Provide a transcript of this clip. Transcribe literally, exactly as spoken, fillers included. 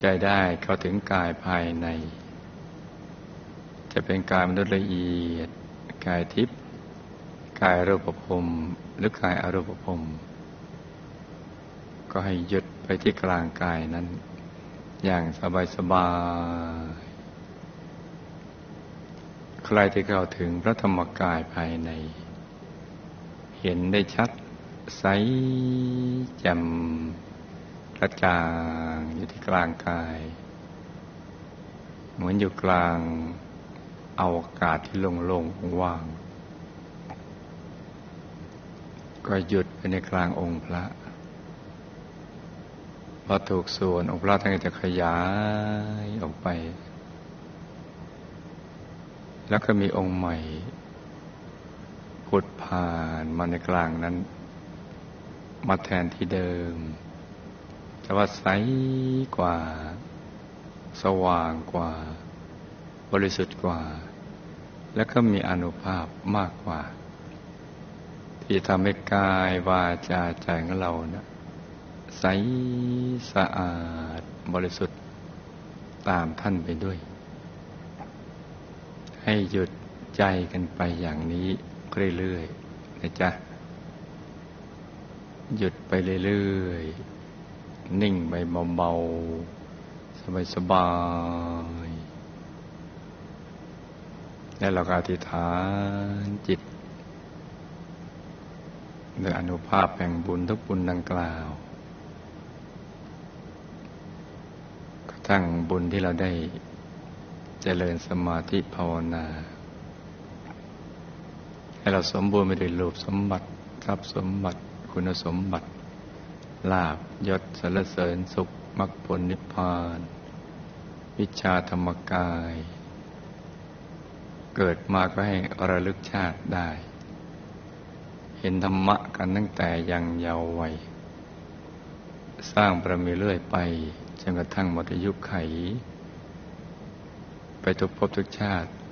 ใจได้เข้าถึงกายภายในจะเป็นกายมนุษย์ละเอียดกายทิพย์กายรูปภพหรือกายอรูปภพก็ให้หยุดไปที่กลางกายนั้นอย่างสบายๆใครที่เข้าถึงพระธรรมกายภายในเห็นได้ชัดใสแจ่มกระจ่างอยู่ที่กลางกายเหมือนอยู่กลางอวกาศที่โล่งๆว่างก็หยุดไปในกลางองค์พระพอถูกส่วนองค์พระท่านก็จะขยายออกไปแล้วก็มีองค์ใหม่ผุดผ่านมาในกลางนั้นมาแทนที่เดิมแต่ว่าใสกว่าสว่างกว่าบริสุทธิ์กว่าและก็มีอานุภาพมากกว่าที่ทำให้กายวาจาใจของเรานะใสสะอาดบริสุทธิ์ตามท่านไปด้วยให้หยุดใจกันไปอย่างนี้เรื่อยๆนะจ๊ะหยุดไปเรื่อยๆนิ่งไปเบาๆสบายๆแล้วเราก็อธิษฐานจิตโดยอานุภาพแห่งบุญทุกบุญดังกล่าวกระทั่งบุญที่เราได้เจริญสมาธิภาวนาให้เราสมบูรณ์ไปด้วยรูปสมบัติทรัพย์สมบัติคุณสมบัติลาภยศสรรเสริญสุขมรรคผลนิพพานวิชาธรรมกายเกิดมาก็ให้ระลึกชาติได้เห็นธรรมะกันตั้งแต่ยังเยาว์วัยสร้างบารมีเรื่อยไปจนกระทั่งหมดอายุไขไปทุกภพทุกชาติ